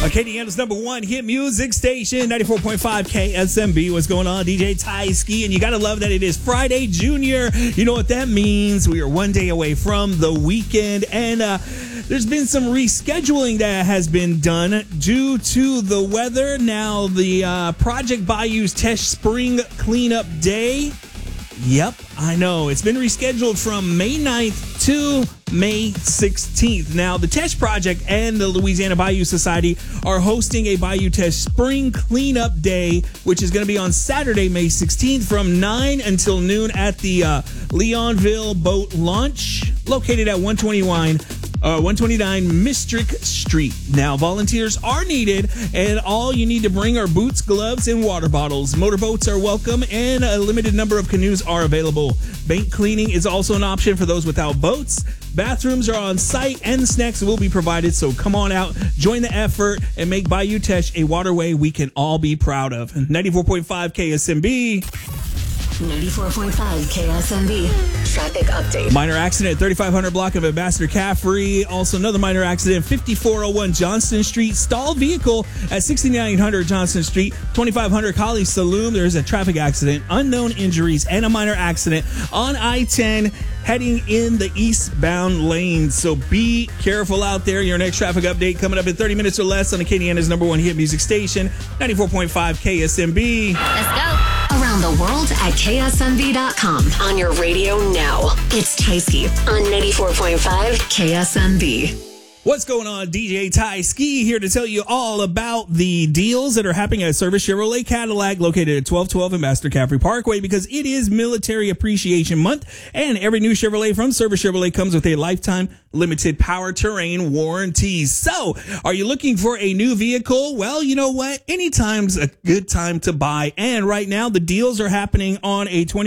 Acadiana's number one hit music station, 94.5 KSMB. What's going on? DJ Tyski, and you gotta love that it is Friday, Junior. You know what that means? We are one day away from the weekend, and there's been some rescheduling that has been done due to the weather. Now, the Project Bayou's Teche Spring Cleanup Day. Yep, I know. It's been rescheduled from May 9th to May 16th. Now, the Teche Project and the Louisiana Bayou Society are hosting a Bayou Teche Spring Cleanup Day, which is going to be on Saturday, May 16th from 9 until noon at the Leonville Boat Launch, located at 129 Mistrick Street. Now, volunteers are needed, and all you need to bring are boots, gloves, and water bottles. Motorboats are welcome, and a limited number of canoes are available. Bank cleaning is also an option for those without boats. Bathrooms are on site, and snacks will be provided, so come on out, join the effort, and make Bayou Teche a waterway we can all be proud of. 94.5 KSMB. 94.5 KSMB. Traffic update. Minor accident at 3500 block of Ambassador Caffrey. Also another minor accident, 5401 Johnston Street. Stalled vehicle at 6900 Johnston Street. 2500 College Saloon. There's a traffic accident, unknown injuries, and a minor accident on I-10 heading in the eastbound lane. So be careful out there. Your next traffic update coming up in 30 minutes or less on Acadiana's number one hit music station, 94.5 KSMB. Let's go. Around the world at KSMB.com. On your radio now. It's Tyski on 94.5 KSMB. What's going on? DJ Ty Ski here to tell you all about the deals that are happening at Service Chevrolet Cadillac, located at 1212 Ambassador Caffrey Parkway, because it is Military Appreciation Month, and every new Chevrolet from Service Chevrolet comes with a lifetime limited power terrain warranty. So, are you looking for a new vehicle? Well, you know what? Anytime's a good time to buy, and right now the deals are happening on a